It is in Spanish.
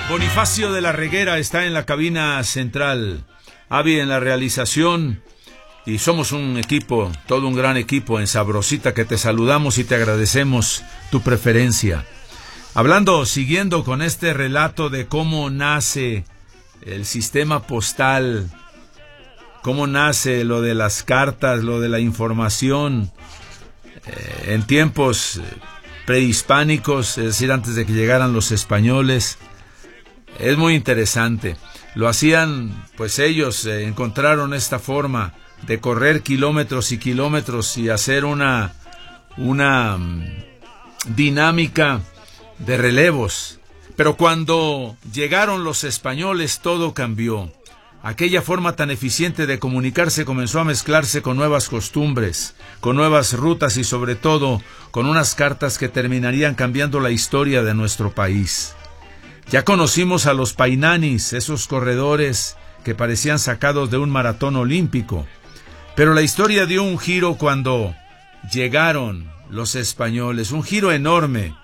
Bonifacio de la Reguera está en la cabina central, Avi en la realización, y somos un equipo, todo un gran equipo en Sabrosita, que te saludamos y te agradecemos tu preferencia. Siguiendo con este relato de cómo nace el sistema postal, cómo nace lo de las cartas, lo de la información, en tiempos prehispánicos, es decir, antes de que llegaran los españoles. Es muy interesante. Lo hacían, pues ellos encontraron esta forma de correr kilómetros y kilómetros y hacer una dinámica de relevos. Pero cuando llegaron los españoles, todo cambió. Aquella forma tan eficiente de comunicarse comenzó a mezclarse con nuevas costumbres, con nuevas rutas y sobre todo con unas cartas que terminarían cambiando la historia de nuestro país. Ya conocimos a los painanis, esos corredores que parecían sacados de un maratón olímpico, pero la historia dio un giro cuando llegaron los españoles, un giro enorme.